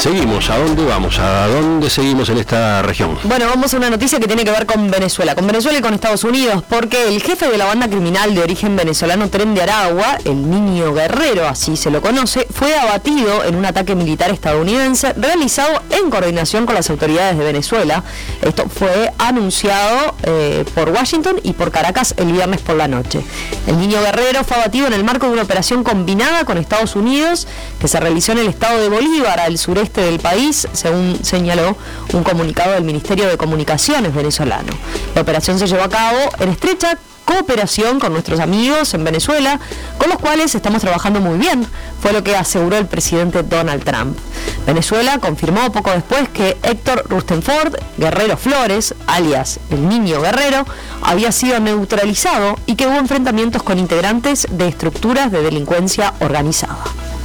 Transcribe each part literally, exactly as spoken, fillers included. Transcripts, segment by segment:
Seguimos, ¿a dónde vamos? ¿A dónde seguimos en esta región? Bueno, vamos a una noticia que tiene que ver con Venezuela, con Venezuela y con Estados Unidos, porque el jefe de la banda criminal de origen venezolano Tren de Aragua, el Niño Guerrero, así se lo conoce, fue abatido en un ataque militar estadounidense realizado en coordinación con las autoridades de Venezuela. Esto fue anunciado eh, por Washington y por Caracas el viernes por la noche. El Niño Guerrero fue abatido en el marco de una operación combinada con Estados Unidos que se realizó en el estado de Bolívar, al sureste del país, según señaló un comunicado del Ministerio de Comunicaciones venezolano. La operación se llevó a cabo en estrecha cooperación con nuestros amigos en Venezuela, con los cuales estamos trabajando muy bien, fue lo que aseguró el presidente Donald Trump. Venezuela confirmó poco después que Héctor Rustenford Guerrero Flores, alias el Niño Guerrero, había sido neutralizado y que hubo enfrentamientos con integrantes de estructuras de delincuencia organizada.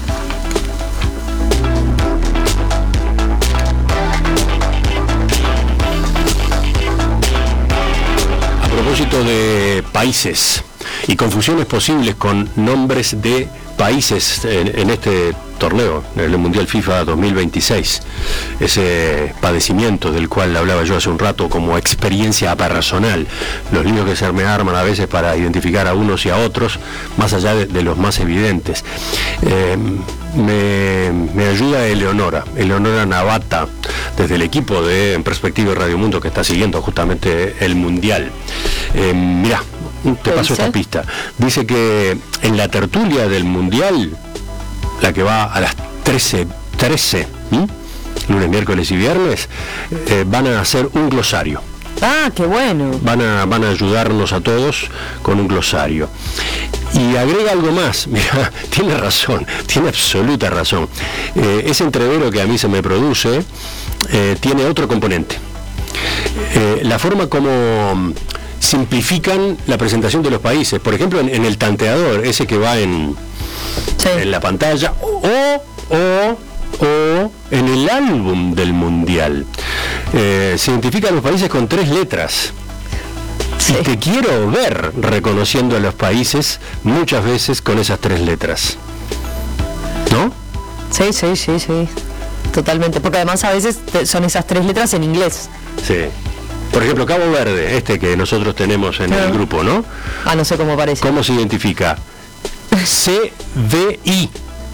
A propósito de países y confusiones posibles con nombres de países en, en este torneo, en el Mundial FIFA dos mil veintiséis, ese padecimiento del cual hablaba yo hace un rato como experiencia personal, los líos que se me arman a veces para identificar a unos y a otros, más allá de, de los más evidentes. Eh, me, me ayuda Eleonora, Eleonora Navata, desde el equipo de En Perspectiva y Radio Mundo, que está siguiendo justamente el Mundial. Eh, mirá, te paso esta pista. Dice que en la tertulia del Mundial, la que va a las trece, trece, ¿m? lunes, miércoles y viernes, eh, van a hacer un glosario. Ah, qué bueno. Van a, van a ayudarnos a todos con un glosario. Y agrega algo más, mira, tiene razón, tiene absoluta razón. Eh, ese entrevero que a mí se me produce eh, tiene otro componente. Eh, la forma como simplifican la presentación de los países, por ejemplo en, en el tanteador, ese que va en, sí. en la pantalla, o, o, o en el álbum del Mundial. Eh, se identifican los países con tres letras. Sí. Y te quiero ver reconociendo a los países muchas veces con esas tres letras. ¿No? Sí, sí, sí, sí. Totalmente. Porque además a veces son esas tres letras en inglés. Sí. Por ejemplo, Cabo Verde, este que nosotros tenemos en ah. el grupo, ¿no? Ah, no sé cómo parece. ¿Cómo se identifica? C V I.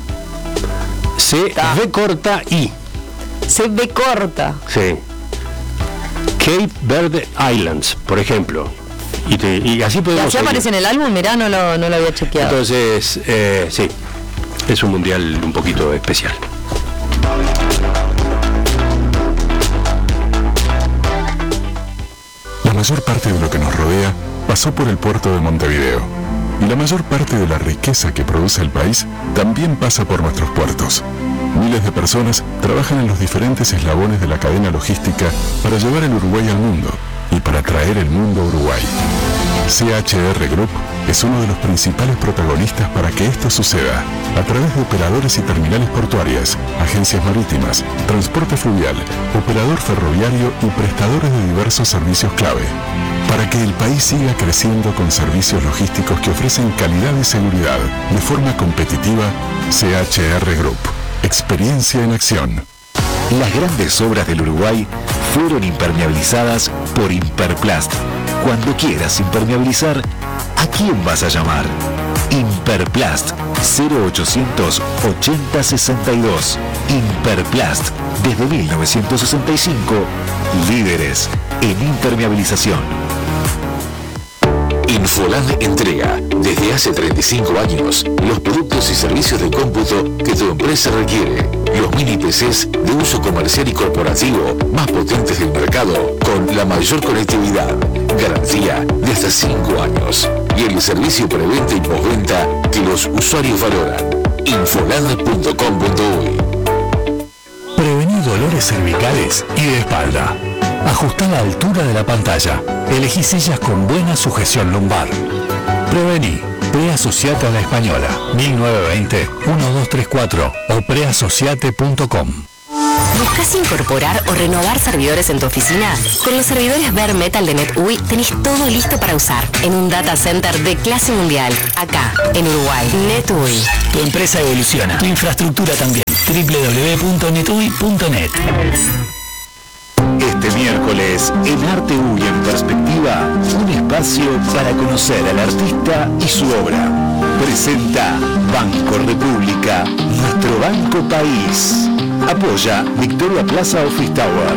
C V corta I. C V corta. Sí. Cape Verde Islands, por ejemplo. Y, te, y así podemos. ¿Y así aparece en el álbum? Mirá, no lo, no lo había chequeado. Entonces, eh, sí, es un mundial un poquito especial. La mayor parte de lo que nos rodea pasó por el puerto de Montevideo. Y la mayor parte de la riqueza que produce el país también pasa por nuestros puertos. Miles de personas trabajan en los diferentes eslabones de la cadena logística para llevar el Uruguay al mundo y para traer el mundo a Uruguay. C H R Group es uno de los principales protagonistas para que esto suceda, a través de operadores y terminales portuarias, agencias marítimas, transporte fluvial, operador ferroviario y prestadores de diversos servicios clave, para que el país siga creciendo con servicios logísticos que ofrecen calidad y seguridad de forma competitiva. C H R Group. Experiencia en acción. Las grandes obras del Uruguay fueron impermeabilizadas por Imperplast. Cuando quieras impermeabilizar, ¿a quién vas a llamar? Imperplast, cero ochocientos ochenta sesenta y dos. Imperplast, desde mil novecientos sesenta y cinco, líderes en impermeabilización. Infoland entrega, desde hace treinta y cinco años, los productos y servicios de cómputo que tu empresa requiere. Los mini P Cs de uso comercial y corporativo más potentes del mercado, con la mayor conectividad, garantía de hasta cinco años. Y el servicio preventa y postventa que los usuarios valoran. Infoland punto com punto uy. Prevenir dolores cervicales y de espalda. Ajustá la altura de la pantalla. Elegí sillas con buena sujeción lumbar. Prevení. Preasociate a la Española. mil novecientos veinte, uno dos tres cuatro o preasociate punto com. ¿Buscas incorporar o renovar servidores en tu oficina? Con los servidores Bare Metal de NetUI tenés todo listo para usar en un data center de clase mundial, acá, en Uruguay. NetUI. Tu empresa evoluciona, tu infraestructura también. doble u doble u doble u punto netui punto net. Este miércoles, en Arte U y en Perspectiva, un espacio para conocer al artista y su obra. Presenta Banco República, nuestro banco país. Apoya Victoria Plaza Office Tower.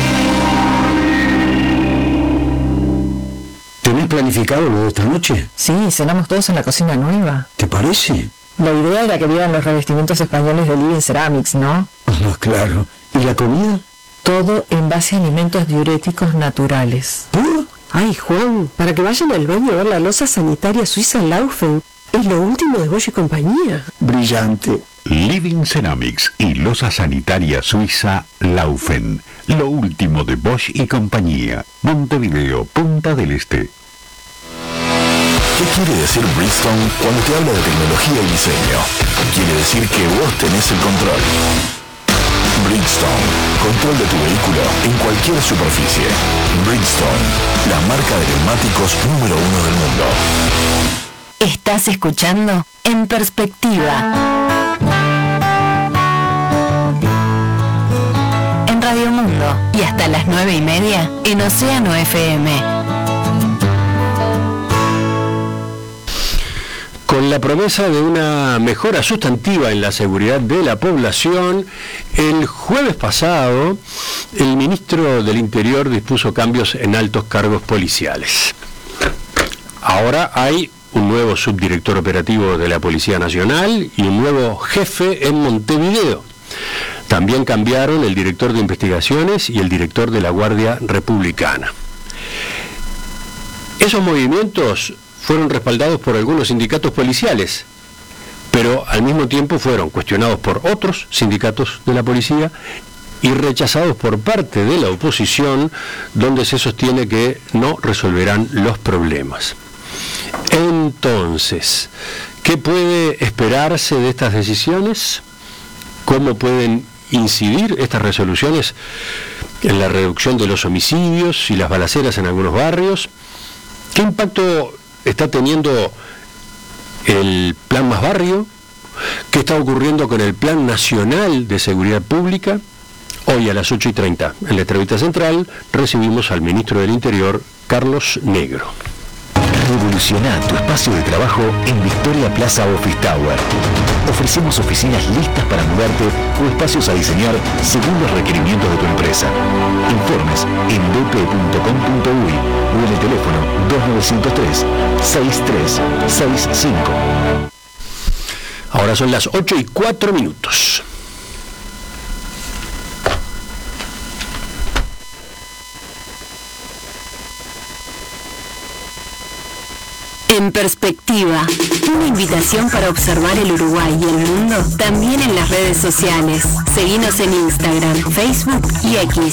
¿Tenés planificado lo de esta noche? Sí, cenamos todos en la cocina nueva. ¿Te parece? La idea era que vieran los revestimientos españoles de Living Ceramics, ¿no? Ah, claro. ¿Y la comida? Todo en base a alimentos diuréticos naturales. ¿Puro? Ay, Juan, para que vayan al baño a ver la loza sanitaria suiza Laufen. Es lo último de Bosch y compañía. Brillante. Living Ceramics y loza sanitaria suiza Laufen. Lo último de Bosch y compañía. Montevideo, Punta del Este. ¿Qué quiere decir Bridgestone cuando te habla de tecnología y diseño? Quiere decir que vos tenés el control. Bridgestone, control de tu vehículo en cualquier superficie. Bridgestone, la marca de neumáticos número uno del mundo. Estás escuchando En Perspectiva. En Radio Mundo y hasta las nueve y media en Océano F M. Con la promesa de una mejora sustantiva en la seguridad de la población, el jueves pasado el ministro del Interior dispuso cambios en altos cargos policiales. Ahora hay un nuevo subdirector operativo de la Policía Nacional y un nuevo jefe en Montevideo. También cambiaron el director de investigaciones y el director de la Guardia Republicana. Esos movimientos fueron respaldados por algunos sindicatos policiales, pero al mismo tiempo fueron cuestionados por otros sindicatos de la policía y rechazados por parte de la oposición, donde se sostiene que no resolverán los problemas. Entonces, ¿qué puede esperarse de estas decisiones? ¿Cómo pueden incidir estas resoluciones en la reducción de los homicidios y las balaceras en algunos barrios? ¿Qué impacto está teniendo el Plan Más Barrio? ¿Qué está ocurriendo con el Plan Nacional de Seguridad Pública? Hoy a las ocho y treinta, en la entrevista central, recibimos al ministro del Interior, Carlos Negro. Revoluciona tu espacio de trabajo en Victoria Plaza Office Tower. Ofrecemos oficinas listas para mudarte o espacios a diseñar según los requerimientos de tu empresa. Informes en b p punto com punto u y o en el teléfono dos nueve cero tres, seis tres seis cinco. Ahora son las ocho y cuatro minutos. En Perspectiva, una invitación para observar el Uruguay y el mundo también en las redes sociales. Seguinos en Instagram, Facebook y X.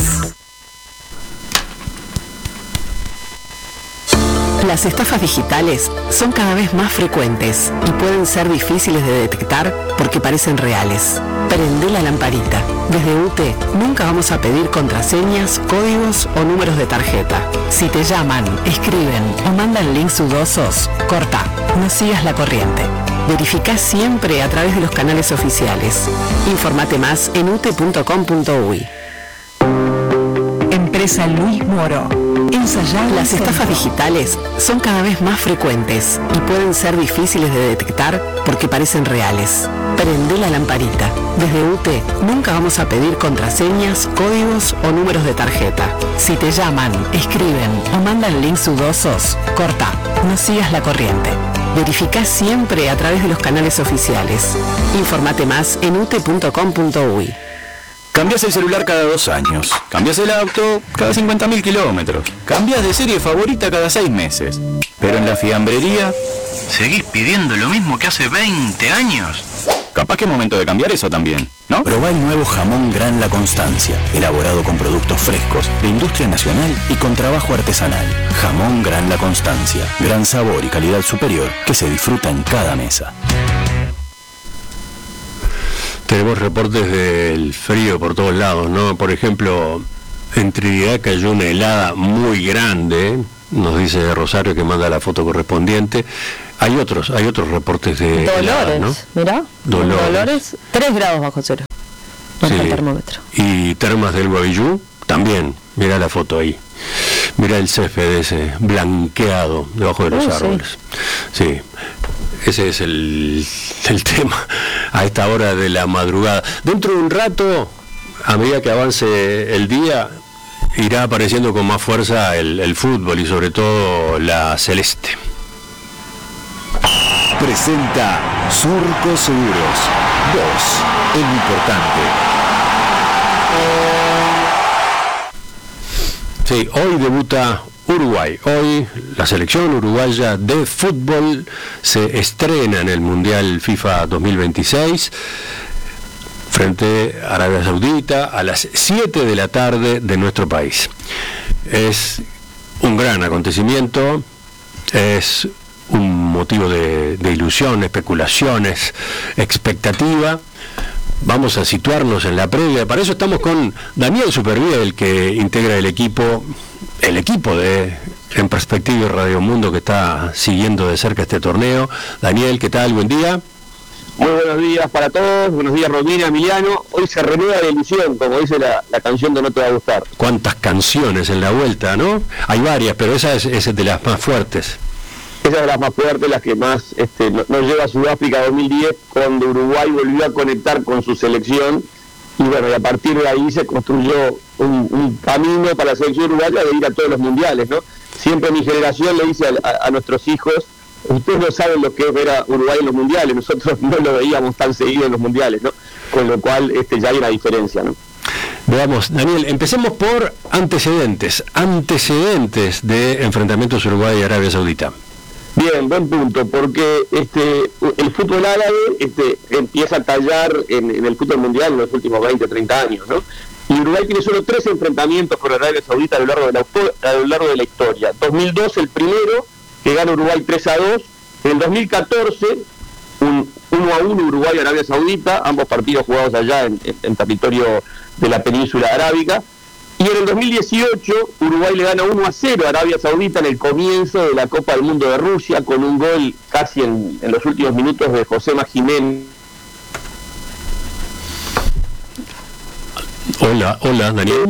Las estafas digitales son cada vez más frecuentes y pueden ser difíciles de detectar porque parecen reales. Prende la lamparita. Desde U T E nunca vamos a pedir contraseñas, códigos o números de tarjeta. Si te llaman, escriben o mandan links dudosos, corta, no sigas la corriente. Verifica siempre a través de los canales oficiales. Infórmate más en u t e punto com punto u y. Empresa Luis Moro. Ensayar. Las estafas digitales son cada vez más frecuentes y pueden ser difíciles de detectar porque parecen reales. Prende la lamparita. Desde U T E nunca vamos a pedir contraseñas, códigos o números de tarjeta. Si te llaman, escriben o mandan links dudosos, corta, no sigas la corriente. Verifica siempre a través de los canales oficiales. Infórmate más en u t e punto com punto u y. Cambias el celular cada dos años. Cambias el auto cada cincuenta mil kilómetros. Cambias de serie favorita cada seis meses. Pero en la fiambrería ¿seguís pidiendo lo mismo que hace veinte años? Capaz que es momento de cambiar eso también, ¿no? Probá el nuevo jamón Gran La Constancia, elaborado con productos frescos, de industria nacional y con trabajo artesanal. Jamón Gran La Constancia, gran sabor y calidad superior que se disfruta en cada mesa. Tenemos reportes del frío por todos lados, ¿no? Por ejemplo, en Trinidad cayó una helada muy grande, nos dice Rosario que manda la foto correspondiente. Hay otros, hay otros reportes de Dolores, helada, ¿no? mirá. Dolores. Dolores, tres grados bajo cero. Marca Sí. el termómetro. Y Termas del Guavillú, también, mirá la foto ahí. Mirá el césped ese, blanqueado debajo de los Oh, sí. árboles. Sí, ese es el, el tema a esta hora de la madrugada. Dentro de un rato, a medida que avance el día, irá apareciendo con más fuerza el, el fútbol y sobre todo la celeste. Presenta Surco Seguros. Vos, el importante. Sí, hoy debuta Uruguay. Hoy la selección uruguaya de fútbol se estrena en el Mundial FIFA dos mil veintiséis frente a Arabia Saudita a las siete de la tarde de nuestro país. Es un gran acontecimiento, es un motivo de, de ilusión, especulaciones, expectativa. Vamos a situarnos en la previa. Para eso estamos con Daniel Supervía, el que integra el equipo, el equipo de En Perspectiva y Radio Mundo, que está siguiendo de cerca este torneo. Daniel, ¿qué tal? Buen día. Muy buenos días para todos, buenos días Romina, Emiliano. Hoy se renueva la ilusión, como dice la, la canción de No Te Va a Gustar. Cuántas canciones en la vuelta, ¿no? Hay varias, pero esa es, es de las más fuertes. Esa es de las más fuertes, las que más este, nos no lleva a Sudáfrica dos mil diez, cuando Uruguay volvió a conectar con su selección. Y bueno, y a partir de ahí se construyó un, un camino para la selección uruguaya de ir a todos los mundiales, ¿no? Siempre mi generación le dice a, a, a nuestros hijos: ustedes no saben lo que es ver a Uruguay en los mundiales, nosotros no lo veíamos tan seguido en los mundiales, ¿no? Con lo cual este, ya hay una diferencia, ¿no? Veamos, Daniel, empecemos por antecedentes, antecedentes de enfrentamientos Uruguay y Arabia Saudita. Bien, buen punto, porque este el fútbol árabe este, empieza a tallar en, en el fútbol mundial en los últimos veinte, treinta años, ¿no? Y Uruguay tiene solo tres enfrentamientos con Arabia Saudita a lo largo de la, a lo largo de la historia. dos mil dos el primero, que gana Uruguay tres a dos. En el dos mil catorce, un uno a uno Uruguay-Arabia Saudita, ambos partidos jugados allá en, en, en territorio de la península arábiga. Y en el dos mil dieciocho, Uruguay le gana uno a cero a Arabia Saudita en el comienzo de la Copa del Mundo de Rusia, con un gol casi en, en los últimos minutos de Josema Jiménez. Hola, hola, Daniel.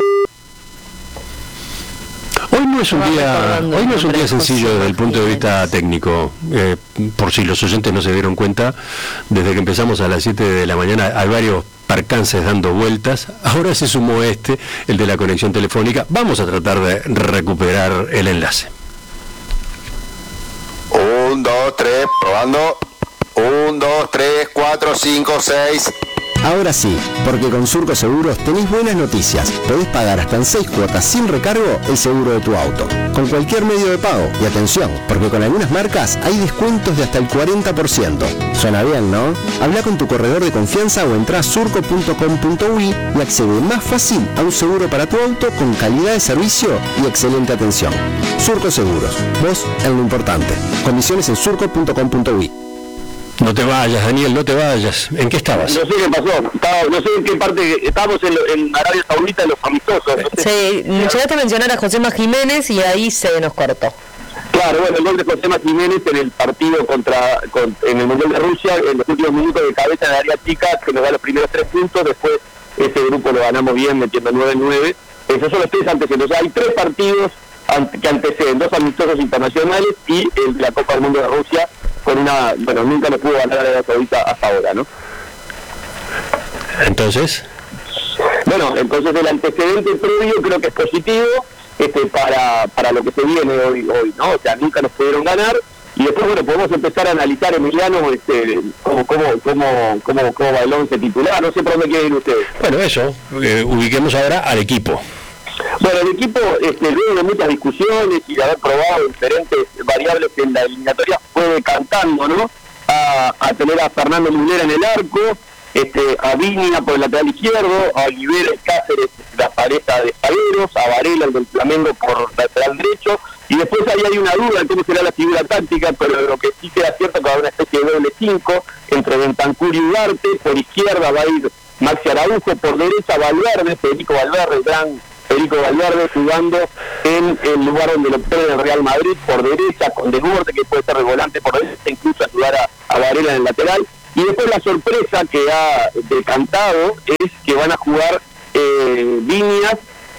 Hoy no es un día, hoy no es un día sencillo desde el punto de vista técnico. Eh, por si los oyentes no se dieron cuenta, desde que empezamos a las siete de la mañana hay varios percances dando vueltas. Ahora se sumó este, el de la conexión telefónica. Vamos a tratar de recuperar el enlace. Un, dos, tres, probando. Un, dos, tres, cuatro, cinco, seis. Ahora sí, porque con Surco Seguros tenés buenas noticias. Podés pagar hasta en seis cuotas sin recargo el seguro de tu auto, con cualquier medio de pago. Y atención, porque con algunas marcas hay descuentos de hasta el cuarenta por ciento. Suena bien, ¿no? Habla con tu corredor de confianza o entrá a surco punto com punto uy y accede más fácil a un seguro para tu auto con calidad de servicio y excelente atención. Surco Seguros, vos en lo importante. Condiciones en surco punto com punto uy. No te vayas, Daniel, no te vayas. ¿En qué estabas? No sé qué pasó. Estaba, no sé en qué parte. Estábamos en, en Arabia Saudita en los amistosos. No sé. Sí, llegaste a mencionar a Josema Jiménez y ahí se nos cortó. Claro, bueno, el gol de Josema Jiménez en el partido contra con, en el Mundial de Rusia, en los últimos minutos de cabeza en el área chica, que nos da los primeros tres puntos. Después ese grupo lo ganamos bien, metiendo nueve nueve. Esos son los tres antecedentes. O sea, hay tres partidos ante, que anteceden, dos amistosos internacionales y el de la Copa del Mundo de Rusia, con una, bueno, nunca lo pudo ganar Arabia Saudita hasta ahora, ¿no? Entonces, bueno, entonces el antecedente previo creo que es positivo este, para, para lo que se viene hoy, hoy, ¿no? O sea, nunca nos pudieron ganar y después, bueno, podemos empezar a analizar, Emiliano, este, cómo, cómo, cómo, cómo, cómo va el once titular, no sé por dónde quieren ir ustedes. bueno, eso, eh, ubiquemos ahora al equipo. Bueno, el equipo, este, luego de muchas discusiones y de haber probado diferentes variables en la eliminatoria, fue decantando, ¿no? A, a tener a Fernando Lulera en el arco, este, a Viña por el lateral izquierdo, a Olivera y Cáceres, la pareja de zagueros, a Varela, el del Flamengo, por lateral derecho, Y después ahí hay una duda de cómo será la figura táctica, pero lo que sí queda cierto es que va a haber una especie de doble cinco entre Bentancur y Ugarte. Por izquierda va a ir Maxi Araujo, por derecha Valverde, Federico Valverde, el gran Federico Valverde, jugando en el lugar donde lo pone el Real Madrid, por derecha, con Desbordes, que puede ser de volante por derecha, incluso ayudar a, a Varela en el lateral. Y después la sorpresa que ha decantado es que van a jugar eh, Viñas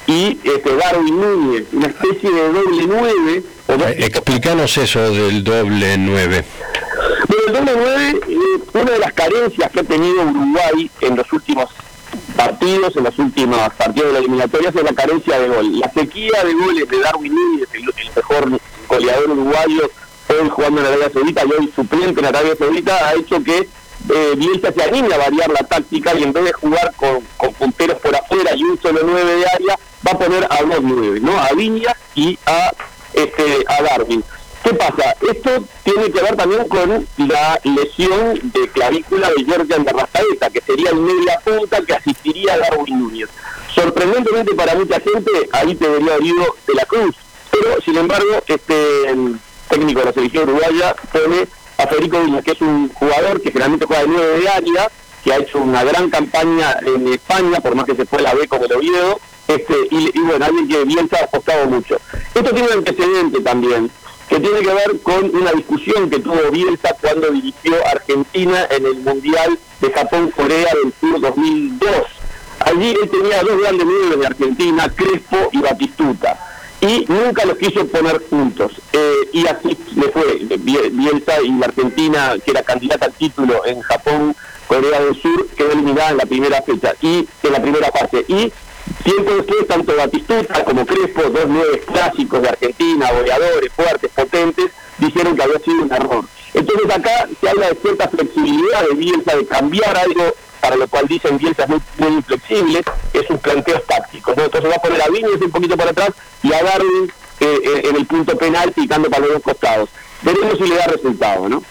y este, Darwin Núñez, una especie de doble nueve. O dos... Explícanos eso del doble nueve. Bueno, el doble nueve, eh, una de las carencias que ha tenido Uruguay en los últimos partidos, en los últimos partidos de la eliminatoria, es la carencia de gol. La sequía de goles de Darwin Núñez, el, el mejor goleador uruguayo, hoy jugando en Arabia Saudita y hoy suplente en Arabia Saudita, ha hecho que eh, Bielsa se anime a variar la táctica y en vez de jugar con, con punteros por afuera y un solo nueve de área, va a poner a dos nueve, ¿no? A Viñas y a este a Darwin. ¿Qué pasa? Esto tiene que ver también con la lesión de clavícula de Jordan de Rastaeta, que sería el media punta que asistiría a Darwin Núñez. Sorprendentemente para mucha gente, ahí te debería haber ido De la Cruz, pero sin embargo, este el técnico de la selección uruguaya pone a Federico Viñas, que es un jugador que generalmente juega de nueve de área, que ha hecho una gran campaña en España, por más que se fue la B como el Oviedo, este, y, y bueno, alguien que bien se ha apostado mucho. Esto tiene un antecedente también, que tiene que ver con una discusión que tuvo Bielsa cuando dirigió a Argentina en el Mundial de Japón-Corea del Sur dos mil dos. Allí él tenía dos grandes nueve de Argentina, Crespo y Batistuta, y nunca los quiso poner juntos. Eh, y así le fue. Bielsa y la Argentina, que era candidata al título en Japón-Corea del Sur, quedó eliminada en la primera fecha, y en la primera fase. Y tiempo después, tanto Batistuta como Crespo, dos nueve clásicos de Argentina, goleadores, fuertes, potentes, dijeron que había sido un error. Entonces acá se habla de cierta flexibilidad de Bielsa, de cambiar algo, para lo cual dicen Bielsa es muy, muy inflexible, es sus planteos tácticos, ¿no? Entonces va a poner a Viñas un poquito para atrás y a Darwin eh, eh, en el punto penal, picando para los dos costados. Veremos si le da resultado, ¿no?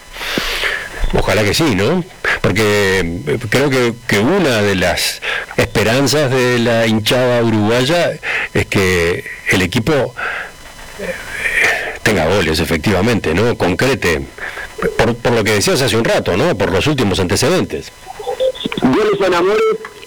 Ojalá que sí, ¿no? Porque creo que, que una de las esperanzas de la hinchada uruguaya es que el equipo eh, tenga goles, efectivamente, ¿no? Concrete, por, por lo que decías hace un rato, ¿no? Por los últimos antecedentes. Goles son amores,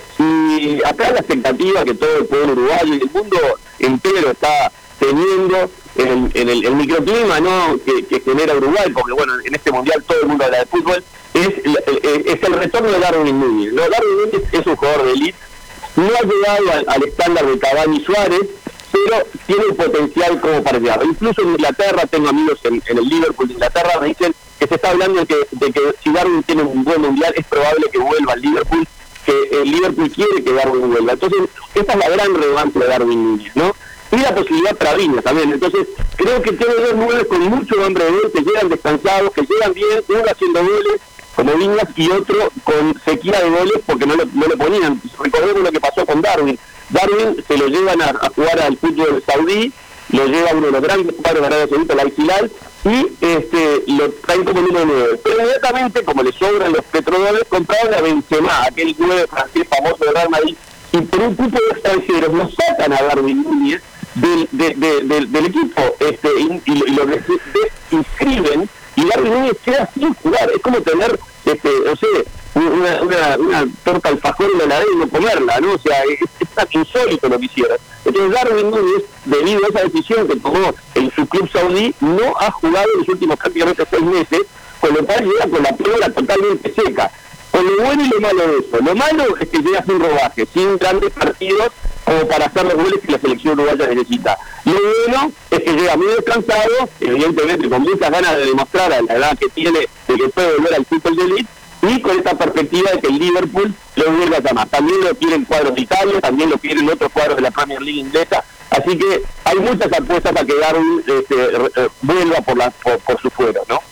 y acá la expectativa que todo el pueblo uruguayo y el mundo entero está teniendo en el, en el, el microclima, ¿no?, que, que genera Uruguay, porque bueno, en este mundial todo el mundo habla de fútbol, es, es, es el retorno de Darwin Núñez. ¿No? Darwin Núñez es un jugador de élite, no ha llegado al, al estándar de Cavani y Suárez, pero tiene el potencial como para llegar. Incluso en Inglaterra, tengo amigos en, en el Liverpool de Inglaterra, me dicen que se está hablando de que, de que si Darwin tiene un buen mundial, es probable que vuelva al Liverpool, que el Liverpool quiere que Darwin vuelva. Entonces, esta es la gran relevancia de Darwin Núñez, ¿no? Y la posibilidad para Viñas también. Entonces, creo que tiene dos nueve con mucho hambre de gol, que llegan descansados, que llegan bien, uno haciendo goles, como Viñas, y otro con sequía de goles porque no le, no le ponían. Recordemos lo que pasó con Darwin. Darwin se lo llevan a, a jugar al fútbol saudí, lo lleva uno de los grandes jugadores de Arabia Saudita, el Al-Hilal, y este, lo traen como número nueve. Pero inmediatamente, como le sobran los petrodólares, compraron a Benzema, aquel nueve francés famoso de Real Madrid, y por un grupo de extranjeros lo sacan a Darwin Núñez del, de, de, de, del equipo, este, y, y, y lo desinscriben, y Darwin Núñez queda sin jugar. Es como tener, este, o sea, una, una, una torta alfajor en la heladera y no comerla, ¿no? O sea, es, es tan insólito lo que hicieron. Entonces Darwin Núñez, debido a esa decisión que tomó en su club saudí, no ha jugado en los últimos prácticamente seis meses, con lo cual llega con la prueba totalmente seca. Con lo bueno y lo malo de eso. Lo malo es que llega sin rodaje, sin grandes partidos como para hacer los goles que la selección uruguaya necesita. Lo bueno es que llega muy descansado, evidentemente con muchas ganas de demostrar a la edad que tiene de que puede volver al fútbol de élite, y con esta perspectiva de que el Liverpool lo vuelva a llamar. También lo quieren cuadros de Italia, también lo quieren otros cuadros de la Premier League inglesa, así que hay muchas apuestas a que Darwin este, eh, vuelva por, la, por, por su fuero, ¿no?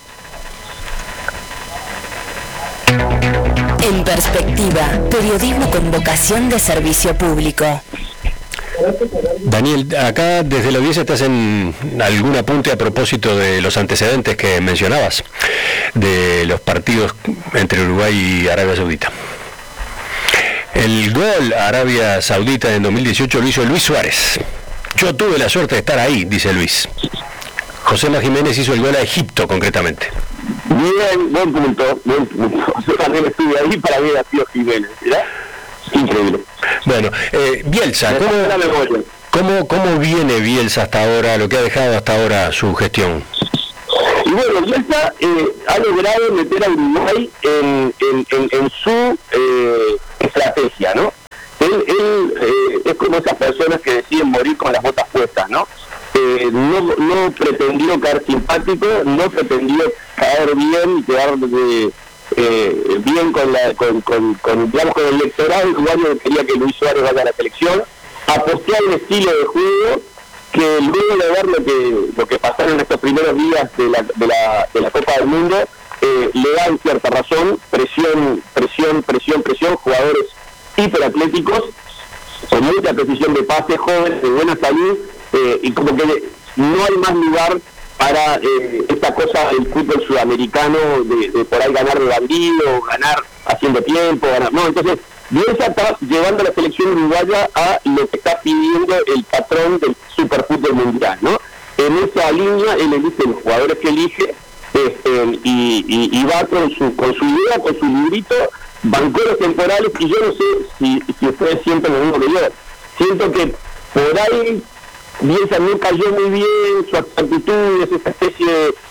En perspectiva, periodismo con vocación de servicio público. Daniel, acá desde la audiencia te hacen algún apunte a propósito de los antecedentes que mencionabas, de los partidos entre Uruguay y Arabia Saudita. El gol a Arabia Saudita en dos mil dieciocho lo hizo Luis Suárez. Yo tuve la suerte de estar ahí, dice Luis. Josema Jiménez hizo el gol a Egipto, concretamente. Bien, buen punto, buen punto. Yo también estuve ahí, para mí ha sido Jiménez, ¿verdad? Increíble. Bueno, eh, Bielsa, ¿cómo, ¿cómo, ¿cómo viene Bielsa hasta ahora, lo que ha dejado hasta ahora su gestión? Y bueno, Bielsa eh, ha logrado meter a Uruguay en, en, en, en su eh, estrategia, ¿no? Él, él eh, es como esas personas que deciden morir con las botas puestas, ¿no? Eh, no, no pretendió caer simpático, no pretendió caer bien y quedar de, eh, bien con, la, con, con, con, digamos, con el electorado uruguayo que quería que Luis Suárez vaya a la selección, apostó al estilo de juego que luego de ver lo que, lo que pasaron estos primeros días de la, de la, de la Copa del Mundo, eh, le dan cierta razón, presión, presión, presión, presión, jugadores hiperatléticos, con mucha precisión de pase, jóvenes, de buena salud, eh, y como que no hay más lugar para eh, esta cosa del fútbol sudamericano, de, de por ahí ganar de bandido, ganar haciendo tiempo, ganar, no, entonces Bielsa está llevando a la selección uruguaya a lo que está pidiendo el patrón del superfútbol mundial, ¿no? En esa línea él elige los jugadores que elige, este, y, y, y va con su, con su idea, con su librito, bancó los temporales, y yo no sé si, si ustedes sienten lo mismo que yo. Siento que por ahí Bielsa no cayó muy bien, su actitud es esta especie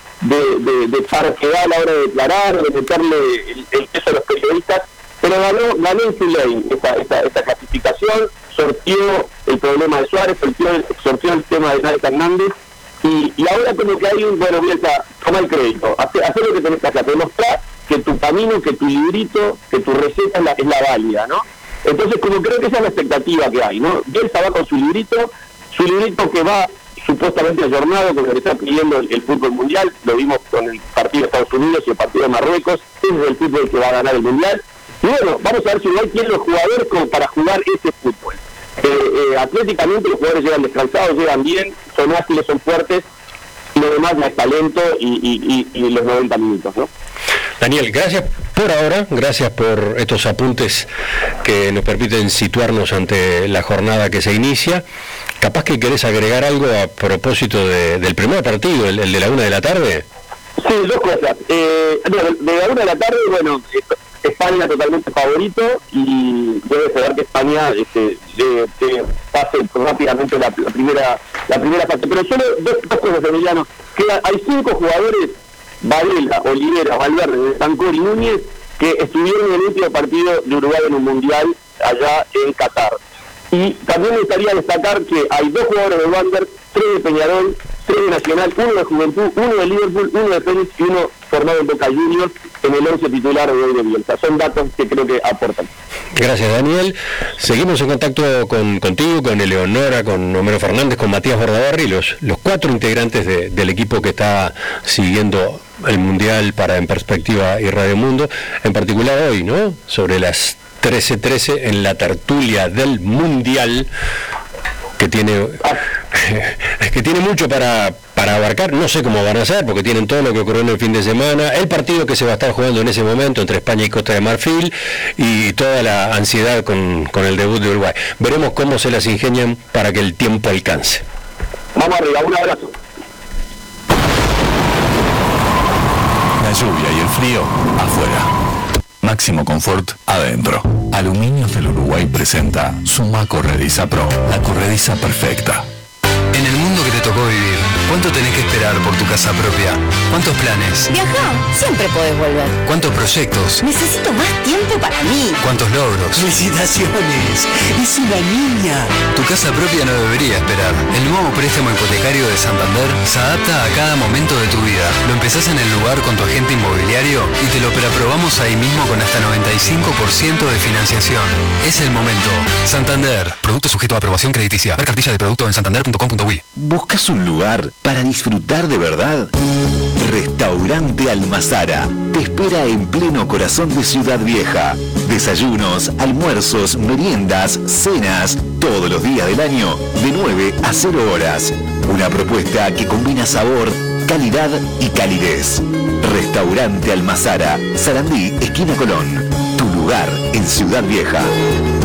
de, de, de parquedad a la hora de declarar, de meterle el, el peso a los periodistas, pero ganó, ganó en su ley esta, esta, esta clasificación, sortió el problema de Suárez, sortió, sortió el tema de Nadia Hernández, y, y ahora como que hay un, bueno, Bielsa, toma el crédito, hacer hace lo que tenés que hacer, demostrar que tu camino, que tu librito, que tu receta es la, es la válida, ¿no? Entonces, como creo que esa es la expectativa que hay, ¿no? Bielsa va con su librito, su librito que va supuestamente ayornado con lo que está pidiendo el, el fútbol mundial, lo vimos con el partido de Estados Unidos y el partido de Marruecos, ese es el fútbol que va a ganar el mundial, y bueno, vamos a ver si Uruguay tiene los jugadores como para jugar ese fútbol. Eh, eh, atléticamente los jugadores llegan descansados, llegan bien, son ágiles, son fuertes, y lo demás ya es talento y, y, y, y los noventa minutos, ¿no? Daniel, gracias por ahora, gracias por estos apuntes que nos permiten situarnos ante la jornada que se inicia. Capaz que querés agregar algo a propósito de, del primer partido, el, el de la una de la tarde. Sí, dos cosas. Eh, de, de la una de la tarde, bueno, España totalmente favorito y debe saber que España este, de, de pase rápidamente la, la primera la primera fase. Pero solo dos, dos cosas, Emiliano. Que hay cinco jugadores, Varela, Olivera, Valverde, Bentancur y Núñez, que estuvieron en el último partido de Uruguay en un mundial allá en Qatar. Y también me gustaría destacar que hay dos jugadores de Wander, tres de Peñarol, tres de Nacional, uno de Juventud, uno de Liverpool, uno de Fénix y uno formado en Boca Juniors en el once titular de hoy de Bielsa. Son datos que creo que aportan. Gracias, Daniel. Seguimos en contacto con, contigo, con Eleonora, con Homero Fernández, con Matías Bordaberry, los, los cuatro integrantes de, del equipo que está siguiendo el Mundial para En Perspectiva y Radio Mundo, en particular hoy, ¿no? Sobre las trece trece en la tertulia del Mundial, que tiene que tiene mucho para, para abarcar. No sé cómo van a hacer, porque tienen todo lo que ocurrió en el fin de semana, el partido que se va a estar jugando en ese momento entre España y Costa de Marfil, y toda la ansiedad con, con el debut de Uruguay. Veremos cómo se las ingenian para que el tiempo alcance. Vamos arriba, un abrazo. La lluvia y el frío afuera. Máximo confort adentro. Aluminios del Uruguay presenta Suma Corrediza Pro, la corrediza perfecta. En el mundo que te tocó vivir, ¿cuánto tenés que esperar por tu casa propia? ¿Cuántos planes? Viajá, siempre podés volver. ¿Cuántos proyectos? Necesito más tiempo para mí. ¿Cuántos logros? ¡Felicitaciones! ¡Es una niña! Tu casa propia no debería esperar. El nuevo préstamo hipotecario de Santander se adapta a cada momento de tu vida. Lo empezás en el lugar con tu agente inmobiliario y te lo preaprobamos ahí mismo con hasta noventa y cinco por ciento de financiación. Es el momento. Santander. Producto sujeto a aprobación crediticia. Ver cartilla de producto en santander punto com punto uy. ¿Buscas un lugar para disfrutar de verdad? Restaurante Almazara te espera en pleno corazón de Ciudad Vieja. Desayunos, almuerzos, meriendas, cenas, todos los días del año, de nueve a cero horas. Una propuesta que combina sabor, calidad y calidez. Restaurante Almazara, Sarandí, esquina Colón. Tu lugar en Ciudad Vieja.